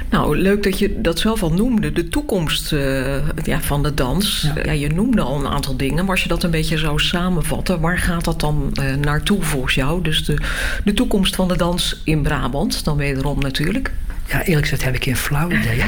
Nou, leuk dat je dat zelf al noemde. De toekomst van de dans. Ja. Ja, je noemde al een aantal dingen. Maar als je dat een beetje zou samenvatten, waar gaat dat dan naartoe volgens jou? Dus de toekomst van de dans in Brabant, dan wederom natuurlijk. Ja, eerlijk gezegd heb ik geen flauw idee.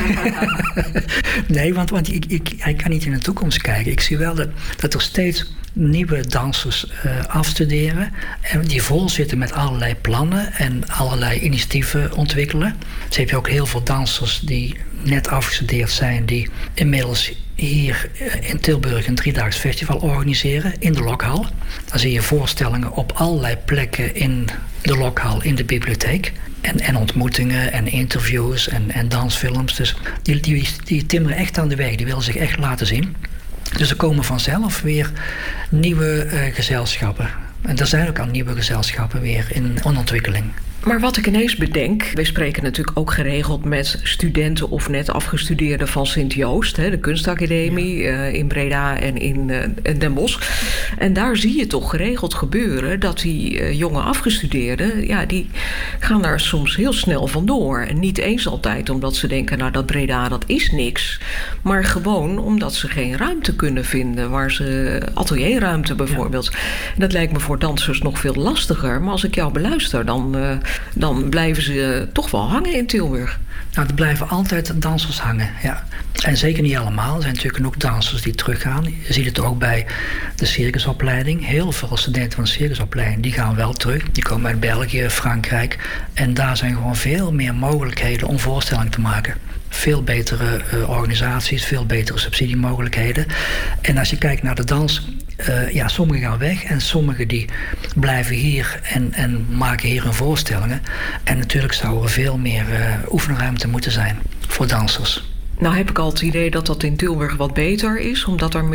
Nee, want ik kan niet in de toekomst kijken. Ik zie wel dat er steeds nieuwe dansers afstuderen en die vol zitten met allerlei plannen en allerlei initiatieven ontwikkelen. Dus heb je ook heel veel dansers die net afgestudeerd zijn, die inmiddels hier in Tilburg een 3-daags festival organiseren in de Lokhal. Dan zie je voorstellingen op allerlei plekken in de Lokhal, in de bibliotheek. En ontmoetingen en interviews en dansfilms. Dus die timmeren echt aan de weg. Die willen zich echt laten zien. Dus er komen vanzelf weer nieuwe gezelschappen. En er zijn ook al nieuwe gezelschappen weer in ontwikkeling. Maar wat ik ineens bedenk, wij spreken natuurlijk ook geregeld met studenten of net afgestudeerden van Sint-Joost, de kunstacademie in Breda en in Den Bosch. En daar zie je toch geregeld gebeuren dat die jonge afgestudeerden, die gaan daar soms heel snel vandoor. En niet eens altijd omdat ze denken, nou dat Breda dat is niks. Maar gewoon omdat ze geen ruimte kunnen vinden, waar ze atelierruimte bijvoorbeeld. Ja. En dat lijkt me voor dansers nog veel lastiger. Maar als ik jou beluister, dan blijven ze toch wel hangen in Tilburg. Nou, er blijven altijd dansers hangen, ja. En zeker niet allemaal. Er zijn natuurlijk genoeg dansers die teruggaan. Je ziet het ook bij de circusopleiding. Heel veel studenten van de circusopleiding, die gaan wel terug. Die komen uit België, Frankrijk. En daar zijn gewoon veel meer mogelijkheden om voorstellingen te maken. Veel betere organisaties, veel betere subsidiemogelijkheden. En als je kijkt naar de dans, sommigen gaan weg en sommigen die blijven hier en maken hier hun voorstellingen. En natuurlijk zou er veel meer oefenruimte moeten zijn voor dansers. Nou heb ik al het idee dat dat in Tilburg wat beter is, omdat er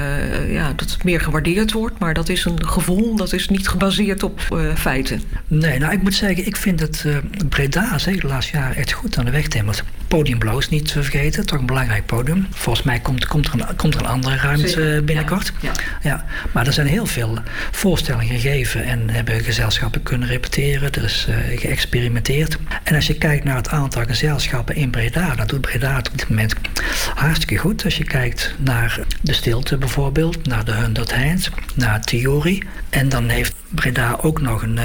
dat het meer gewaardeerd wordt. Maar dat is een gevoel, dat is niet gebaseerd op feiten. Nee, nou ik moet zeggen, ik vind dat Breda zeker de laatste jaren echt goed aan de weg timmert. Podium Blauw is niet te vergeten, toch een belangrijk podium. Volgens mij komt er een andere ruimte binnenkort. Ja, maar er zijn heel veel voorstellingen gegeven en hebben gezelschappen kunnen repeteren. Er is geëxperimenteerd. En als je kijkt naar het aantal gezelschappen in Breda, dan doet Breda het op dit moment hartstikke goed. Als je kijkt naar de Stilte bijvoorbeeld, naar de 100 Heinz, naar Theorie. En dan heeft Breda ook nog een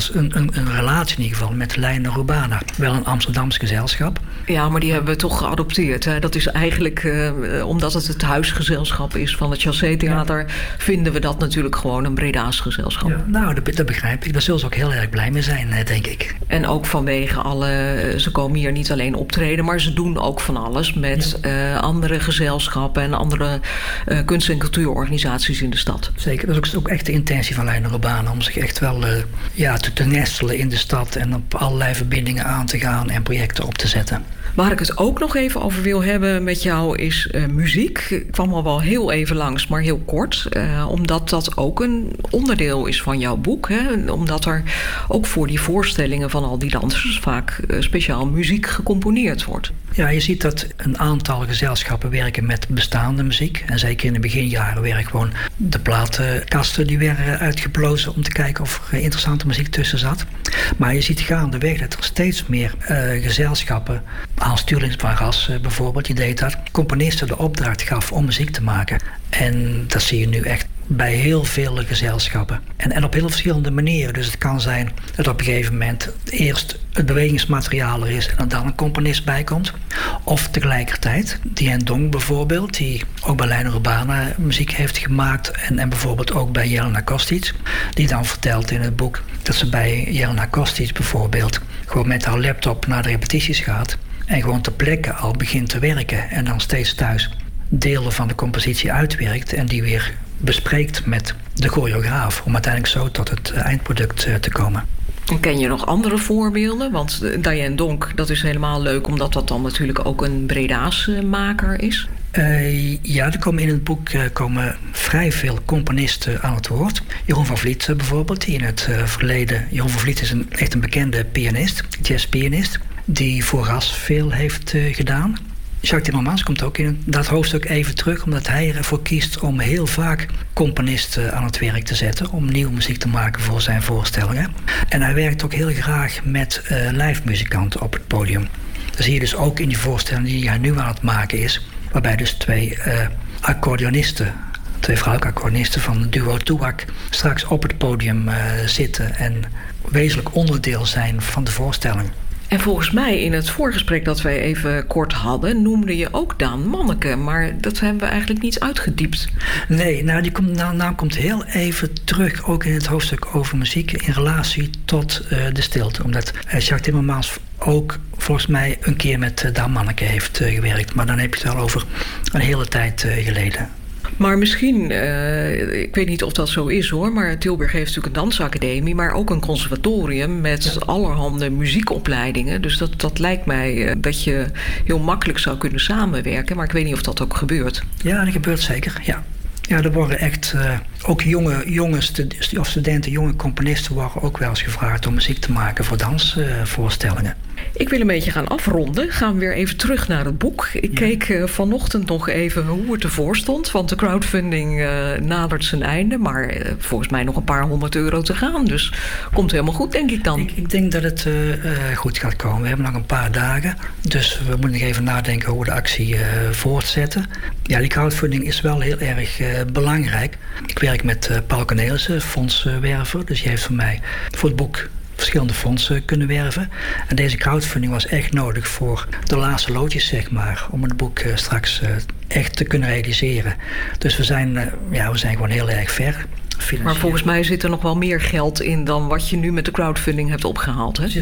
relatie in ieder geval met Leiner Urbana. Wel een Amsterdams gezelschap. Ja, maar die hebben we toch geadopteerd. Hè? Dat is eigenlijk, omdat het huisgezelschap is van het Chassé Theater, vinden we dat natuurlijk gewoon een Breda's gezelschap. Ja, nou, dat begrijp ik. Daar zullen ze ook heel erg blij mee zijn, denk ik. En ook vanwege ze komen hier niet alleen optreden, maar ze doen ook van alles met andere gezelschappen en andere kunst- en cultuurorganisaties in de stad. Zeker, dat is ook echt de intentie van Leiner Urbana, om zich echt wel te nestelen in de stad en op allerlei verbindingen aan te gaan en projecten op te zetten. Waar ik het ook nog even over wil hebben met jou is muziek. Ik kwam al wel heel even langs, maar heel kort. Omdat dat ook een onderdeel is van jouw boek. Hè? Omdat er ook voor die voorstellingen van al die dansers vaak speciaal muziek gecomponeerd wordt. Ja, je ziet dat een aantal gezelschappen werken met bestaande muziek. En zeker in de beginjaren werden gewoon de platenkasten die werden uitgeplozen om te kijken of er interessante muziek tussen zat. Maar je ziet gaandeweg dat er steeds meer gezelschappen, Hans Stuurlings van Ras bijvoorbeeld, die deed dat, componisten de opdracht gaf om muziek te maken. En dat zie je nu echt bij heel veel gezelschappen. En op heel verschillende manieren. Dus het kan zijn dat op een gegeven moment eerst het bewegingsmateriaal er is en dan een componist bij komt. Of tegelijkertijd, Dien Dong bijvoorbeeld, die ook bij Leiner Urbana muziek heeft gemaakt en bijvoorbeeld ook bij Jelena Kostic, die dan vertelt in het boek dat ze bij Jelena Kostic bijvoorbeeld gewoon met haar laptop naar de repetities gaat en gewoon ter plekke al begint te werken en dan steeds thuis delen van de compositie uitwerkt en die weer bespreekt met de choreograaf om uiteindelijk zo tot het eindproduct te komen. En ken je nog andere voorbeelden? Want Diane Donk, dat is helemaal leuk omdat dat dan natuurlijk ook een Breda's maker is. Er komen in het boek vrij veel componisten aan het woord. Jeroen van Vliet bijvoorbeeld, die in het verleden... Jeroen van Vliet is echt een bekende pianist, jazzpianist, die voor Ras veel heeft gedaan. Jacques Timmermans komt ook in dat hoofdstuk even terug, omdat hij ervoor kiest om heel vaak componisten aan het werk te zetten, om nieuwe muziek te maken voor zijn voorstellingen. En hij werkt ook heel graag met live muzikanten op het podium. Dat zie je dus ook in die voorstelling die hij nu aan het maken is. Waarbij dus twee accordeonisten, twee vrouwelijke accordeonisten van het duo Toebak straks op het podium zitten en wezenlijk onderdeel zijn van de voorstelling. En volgens mij in het voorgesprek dat wij even kort hadden, noemde je ook Daan Manneke, maar dat hebben we eigenlijk niet uitgediept. Nee, nou die naam komt heel even terug, ook in het hoofdstuk over muziek, in relatie tot de stilte. Omdat Jacques Timmermans ook volgens mij een keer met Daan Manneke heeft gewerkt. Maar dan heb je het wel over een hele tijd geleden. Maar misschien, ik weet niet of dat zo is hoor, maar Tilburg heeft natuurlijk een dansacademie, maar ook een conservatorium met allerhande muziekopleidingen. Dus dat lijkt mij dat je heel makkelijk zou kunnen samenwerken, maar ik weet niet of dat ook gebeurt. Ja, dat gebeurt zeker, ja. Ja, er worden echt ook jonge studenten, jonge componisten worden ook wel eens gevraagd om muziek te maken voor dansvoorstellingen. Ik wil een beetje gaan afronden. Gaan we weer even terug naar het boek. Ik keek vanochtend nog even hoe het ervoor stond. Want de crowdfunding nadert zijn einde. Maar volgens mij nog een paar €100 te gaan. Dus komt helemaal goed, denk ik dan. Ik denk dat het goed gaat komen. We hebben nog een paar dagen. Dus we moeten nog even nadenken hoe we de actie voortzetten. Ja, die crowdfunding is wel heel erg belangrijk. Ik werk met Paul Cornelissen, fondswerver. Dus die heeft voor mij voor het boek verschillende fondsen kunnen werven. En deze crowdfunding was echt nodig voor de laatste loodjes, zeg maar, om het boek straks echt te kunnen realiseren. Dus we zijn gewoon heel erg ver. Maar volgens mij zit er nog wel meer geld in dan wat je nu met de crowdfunding hebt opgehaald, hè?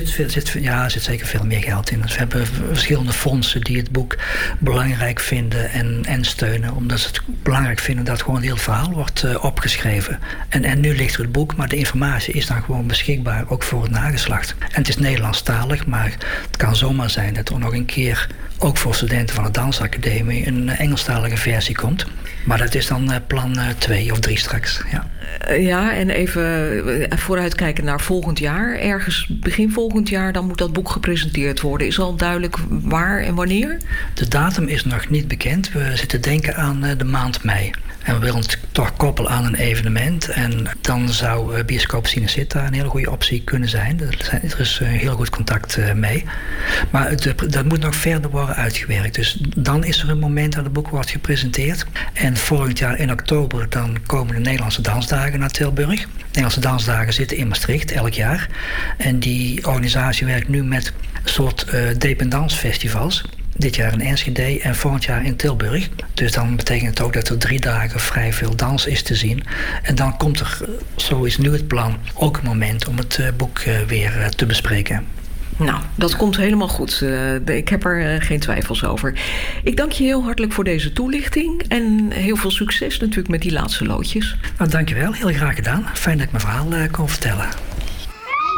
Er zit zeker veel meer geld in. Dus we hebben verschillende fondsen die het boek belangrijk vinden en steunen. Omdat ze het belangrijk vinden dat gewoon heel verhaal wordt opgeschreven. En nu ligt er het boek, maar de informatie is dan gewoon beschikbaar, ook voor het nageslacht. En het is Nederlandstalig, maar het kan zomaar zijn dat er nog een keer, ook voor studenten van de Dansacademie, een Engelstalige versie komt. Maar dat is dan plan 2 of 3 straks, ja. Ja, en even vooruitkijken naar volgend jaar. Ergens begin volgend jaar, dan moet dat boek gepresenteerd worden. Is al duidelijk waar en wanneer? De datum is nog niet bekend. We zitten denken aan de maand mei. En we willen het toch koppelen aan een evenement. En dan zou bioscoop Cinecittà een hele goede optie kunnen zijn. Er is heel goed contact mee. Maar dat moet nog verder worden uitgewerkt. Dus dan is er een moment dat het boek wordt gepresenteerd. En volgend jaar in oktober dan komen de Nederlandse Dansdagen naar Tilburg. De Nederlandse Dansdagen zitten in Maastricht elk jaar. En die organisatie werkt nu met een soort dependansfestivals. Dit jaar in Enschede en volgend jaar in Tilburg. Dus dan betekent het ook dat er 3 dagen vrij veel dans is te zien. En dan komt er, zo is nu het plan, ook een moment om het boek weer te bespreken. Nou, dat komt helemaal goed. Ik heb er geen twijfels over. Ik dank je heel hartelijk voor deze toelichting. En heel veel succes natuurlijk met die laatste loodjes. Nou, dankjewel, heel graag gedaan. Fijn dat ik mijn verhaal kon vertellen.